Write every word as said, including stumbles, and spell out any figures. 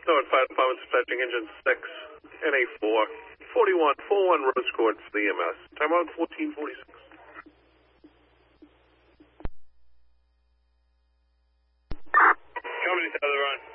North Fire Department dispatching engine six, N A four, forty-one, forty-one Rose Court for the E M S. Timeout fourteen forty-six. Company to the run.